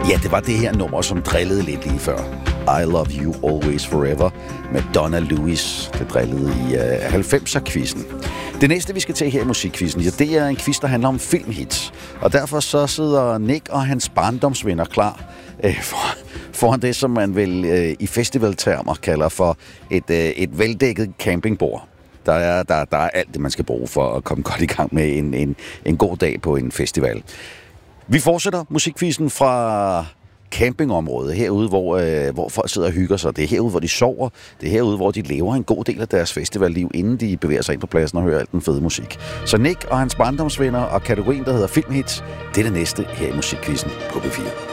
Ja, det var det her nummer, som drillede lidt lige før. I Love You Always Forever med Donna Lewis. Det drillede i 90'er-quizzen. Det næste, vi skal til her i musikquizzen, ja, det er en quiz, der handler om filmhits. Og derfor så sidder Nick og hans barndomsvenner klar foran det, som man vel i festivaltermer kalder for et veldækket campingbord. Der er alt det, man skal bruge for at komme godt i gang med en god dag på en festival. Vi fortsætter musikquizzen fra campingområdet, herude, hvor folk sidder og hygger sig. Det er herude, hvor de sover. Det er herude, hvor de lever en god del af deres festivalliv, inden de bevæger sig ind på pladsen og hører alt den fede musik. Så Nick og hans barndomsvenner og kategorien, der hedder filmhits, det er det næste her i musikquizzen på B4.